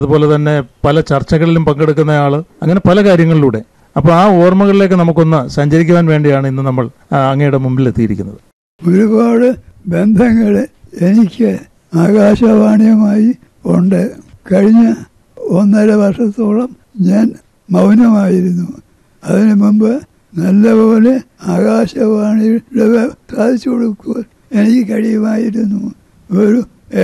അതുപോലെ തന്നെ പല ചർച്ചകളിലും പങ്കെടുക്കുന്നയാൾ, അങ്ങനെ പല കാര്യങ്ങളിലൂടെ. അപ്പോൾ ആ ഓർമ്മകളിലേക്ക് നമുക്കൊന്ന് സഞ്ചരിക്കുവാൻ വേണ്ടിയാണ് ഇന്ന് നമ്മൾ അങ്ങയുടെ മുമ്പിൽ എത്തിയിരിക്കുന്നത്. ഒരുപാട് ബന്ധങ്ങൾ എനിക്ക് ആകാശവാണിയുമായി ഉണ്ട്. കഴിഞ്ഞ 1.5 വർഷത്തോളം ഞാൻ മൗനമായിരുന്നു. അതിനു മുമ്പ് നല്ലപോലെ ആകാശവാണിയുടെ സാധിച്ചു കൊടുക്കുവാൻ എനിക്ക് കഴിയുമായിരുന്നു. ഒരു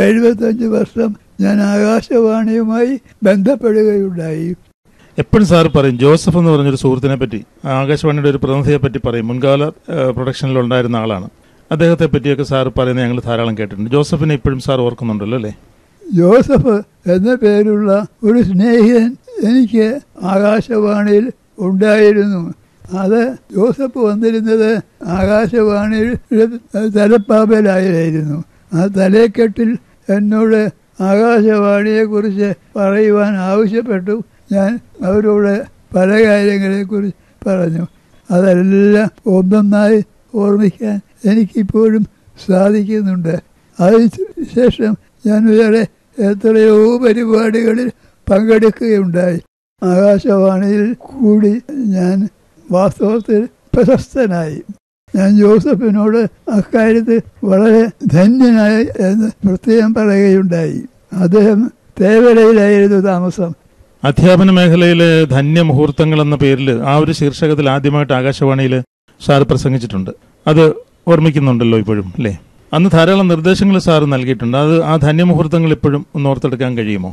75 വർഷം ഞാൻ ആകാശവാണിയുമായി ബന്ധപ്പെടുകയുണ്ടായി. എപ്പോഴും സാർ പറയും, ജോസഫ് എന്ന് പറഞ്ഞൊരു സുഹൃത്തിനെ പറ്റി, ആകാശവാണിയുടെ ഒരു പ്രതിനിധിയെ പറ്റി പറയും. മുൻകാല പ്രൊഡക്ഷനിൽ ഉണ്ടായിരുന്ന ആളാണ്. അദ്ദേഹത്തെ പറ്റിയൊക്കെ സാർ പറയുന്നത് ഞങ്ങൾ ധാരാളം കേട്ടിട്ടുണ്ട്. ജോസഫിനെ ഇപ്പോഴും സാർ ഓർക്കുന്നുണ്ടല്ലോ അല്ലേ? ജോസഫ് എന്ന പേരുള്ള ഒരു സ്നേഹിതൻ എനിക്ക് ആകാശവാണിയിൽ ഉണ്ടായിരുന്നു. അത് ജോസഫ് വന്നിരുന്നത് ആകാശവാണിയുടെ തലപ്പാപ്പലായിരുന്നു. ആ തലക്കെട്ടിൽ എന്നോട് ആകാശവാണിയെക്കുറിച്ച് പറയുവാൻ ആവശ്യപ്പെട്ടു. ഞാൻ അവരോട് പല കാര്യങ്ങളെക്കുറിച്ച് പറഞ്ഞു. അതെല്ലാം ഒന്നൊന്നായി ഓർമ്മിക്കാൻ എനിക്കിപ്പോഴും സാധിക്കുന്നുണ്ട്. അതിനുശേഷം ഞാൻ വേറെ എത്രയോ പരിപാടികളിൽ പങ്കെടുക്കുകയുണ്ടായി. ആകാശവാണിയിൽ കൂടി ഞാൻ വാസ്തവത്തിൽ പ്രശസ്തനായി. ഞാൻ ജോസഫിനോട് അക്കാര്യത്തിൽ വളരെ ധന്യനായി എന്ന് പ്രത്യേകം പറയുകയുണ്ടായി. അദ്ദേഹം തേവലയിലായിരുന്നു താമസം. അധ്യാപന മേഖലയിലെ ധന്യമുഹൂർത്തങ്ങൾ എന്ന പേരിൽ ആ ഒരു ശീർഷകത്തിൽ ആദ്യമായിട്ട് ആകാശവാണിയിൽ സാർ പ്രസംഗിച്ചിട്ടുണ്ട്. അത് ഓർമ്മിക്കുന്നുണ്ടല്ലോ ഇപ്പോഴും അല്ലേ? അന്ന് ധാരാളം നിർദ്ദേശങ്ങൾ സാർ നൽകിയിട്ടുണ്ട്. അത് ആ ധന്യമുഹൂർത്തങ്ങൾ ഇപ്പോഴും ഒന്ന് ഓർത്തെടുക്കാൻ കഴിയുമോ?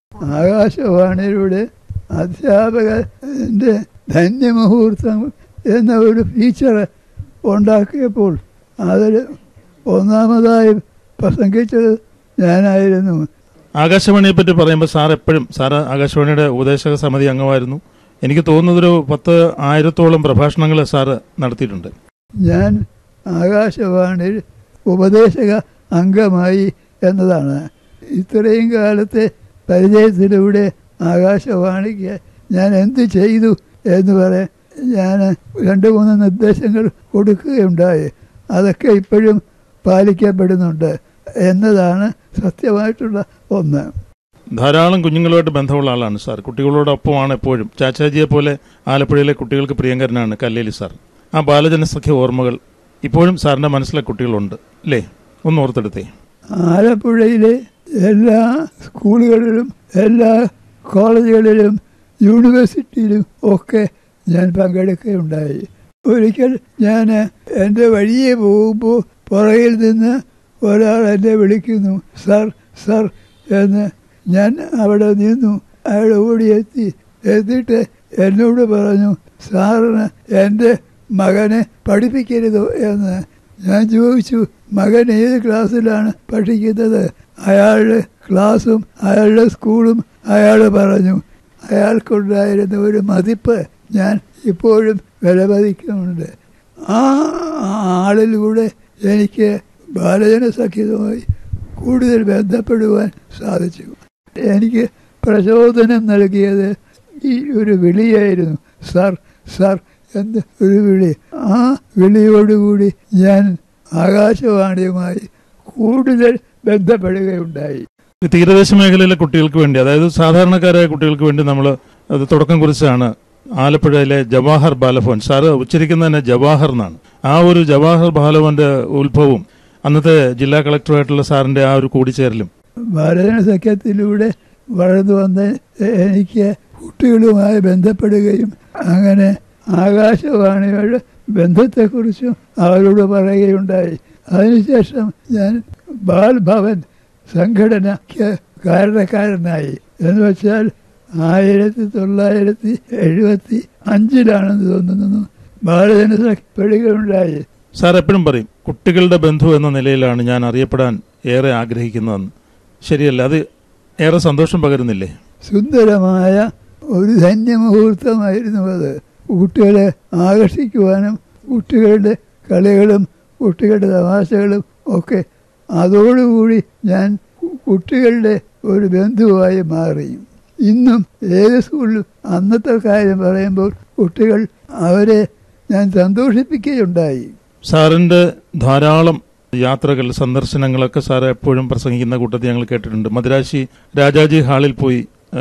ആകാശവാണിയിലൂടെ അധ്യാപകന്റെ ധന്യമുഹൂർത്തം എന്ന ഒരു ഫീച്ചർ ഉണ്ടാക്കിയപ്പോൾ അതിൽ ഒന്നാമതായി പ്രസംഗിച്ചത് ഞാനായിരുന്നു. ആകാശവാണിയെ പറ്റി പറയുമ്പോൾ സാർ എപ്പോഴും, സാർ ആകാശവാണിയുടെ ഉപദേശക സമിതി അംഗമായിരുന്നു. എനിക്ക് തോന്നുന്നതൊരു 10,000-ഓളം പ്രഭാഷണങ്ങൾ സാറ് നടത്തിയിട്ടുണ്ട്. ഞാൻ ആകാശവാണിയിൽ ഉപദേശക അംഗമായി എന്നതാണ്. ഇത്രയും കാലത്തെ പരിചയത്തിലൂടെ ആകാശവാണിക്ക് ഞാൻ എന്ത് ചെയ്തു എന്ന് പറയാൻ ഞാൻ 2-3 നിർദ്ദേശങ്ങൾ കൊടുക്കുകയുണ്ടായി. അതൊക്കെ ഇപ്പോഴും പാലിക്കപ്പെടുന്നുണ്ട് എന്നതാണ് സത്യമായിട്ടുള്ള ഒന്ന്. ധാരാളം കുഞ്ഞുങ്ങളുമായിട്ട് ബന്ധമുള്ള ആളാണ് സാർ. കുട്ടികളോടൊപ്പമാണ് എപ്പോഴും. ചാച്ചാജിയെ പോലെ ആലപ്പുഴയിലെ കുട്ടികൾക്ക് പ്രിയങ്കരനാണ് കല്ലേലി സാർ. ആ ബാലജനസഖ്യ ഓർമ്മകൾ ഇപ്പോഴും സാറിന്റെ മനസ്സിലെ കുട്ടികളുണ്ട് അല്ലേ? ഒന്ന് ഓർത്തെടുത്തേ. ആലപ്പുഴയിലെ എല്ലാ സ്കൂളുകളിലും എല്ലാ കോളേജുകളിലും യൂണിവേഴ്സിറ്റിയിലും ഒക്കെ ഞാൻ പങ്കെടുക്കുകയുണ്ടായി. ഒരിക്കൽ ഞാൻ എൻ്റെ വഴിയെ പോകുമ്പോൾ പുറകിൽ നിന്ന് ഒരാൾ എന്നെ വിളിക്കുന്നു, സർ സർ എന്ന്. ഞാൻ അവിടെ നിന്നു. അയാൾ ഓടിയെത്തി. എന്നിട്ട് എന്നോട് പറഞ്ഞു, സാറിന് എൻ്റെ മകനെ പഠിപ്പിക്കരുതോ എന്ന്. ഞാൻ ചോദിച്ചു, മകൻ ഏത് ക്ലാസ്സിലാണ് പഠിക്കുന്നത്? അയാളുടെ ക്ലാസ്സും അയാളുടെ സ്കൂളും അയാൾ പറഞ്ഞു. അയാൾക്കുണ്ടായിരുന്ന ഒരു മതിപ്പ് ഞാൻ ഇപ്പോഴും വിലമതിക്കുന്നുണ്ട്. ആ ആളിലൂടെ എനിക്ക് ബാലജനസഖ്യവുമായി കൂടുതൽ ബന്ധപ്പെടുവാൻ സാധിച്ചു. എനിക്ക് പ്രചോദനം നൽകിയത് ഈ ഒരു വിളിയായിരുന്നു, സർ സർ എന്ന ഒരു വിളി. ആ വിളിയോടുകൂടി ഞാൻ ആകാശവാണിയുമായി കൂടുതൽ ബന്ധപ്പെടുകയുണ്ടായി. തീരദേശ മേഖലയിലെ കുട്ടികൾക്ക് വേണ്ടി, അതായത് സാധാരണക്കാരായ കുട്ടികൾക്ക് വേണ്ടി നമ്മൾ അത് തുടക്കം കുറിച്ചാണ് ആലപ്പുഴയിലെ ജവാഹർ ബാലഭവൻ. സാറ് ഉച്ചരിക്കുന്നത് തന്നെ ജവാഹർ എന്നാണ്. ആ ഒരു ജവാഹർ ബാലഭവന്റെ ഉത്ഭവവും അന്നത്തെ ജില്ലാ കളക്ടറായിട്ടുള്ള സാറിന്റെ ആ ഒരു കൂടിച്ചേരലും ബാലജനസഖ്യത്തിലൂടെ വളർന്നു വന്ന് എനിക്ക് കുട്ടികളുമായി ബന്ധപ്പെടുകയും അങ്ങനെ ആകാശവാണിയുടെ ബന്ധത്തെക്കുറിച്ചും അവരോട് പറയുകയുണ്ടായി. അതിനുശേഷം ഞാൻ ബാൽ ഭവൻ സംഘടനയ്ക്ക് കാരണക്കാരനായി. എന്ന് വെച്ചാൽ 1975 തോന്നുന്നു ബാലജനസഖ്യപ്പെടുകയുണ്ടായി. സാർ എപ്പോഴും പറയും, കുട്ടികളുടെ ബന്ധു എന്ന നിലയിലാണ് ഞാൻ അറിയപ്പെടാൻ ഏറെ ആഗ്രഹിക്കുന്നതെന്ന്. ശരിയല്ല? അത് ഏറെ സന്തോഷം പകരുന്നില്ലേ? സുന്ദരമായ ഒരു ധന്യമുഹൂർത്തമായിരുന്നു അത്. കുട്ടികളെ ആകർഷിക്കുവാനും കുട്ടികളുടെ കളികളും കുട്ടികളുടെ തമാശകളും ഒക്കെ. അതോടുകൂടി ഞാൻ കുട്ടികളുടെ ഒരു ബന്ധുവായി മാറി. ഇന്നും ഏത് സ്കൂളിലും അന്നത്തെ കാര്യം പറയുമ്പോൾ കുട്ടികൾ അവരെ ഞാൻ സന്തോഷിപ്പിക്കുകയുണ്ടായി. സാറിന്റെ ധാരാളം യാത്രകൾ, സന്ദർശനങ്ങളൊക്കെ സാർ എപ്പോഴും പ്രസംഗിക്കുന്ന കൂട്ടത്തിൽ ഞങ്ങൾ കേട്ടിട്ടുണ്ട്. മദ്രാശി രാജാജി ഹാളിൽ പോയി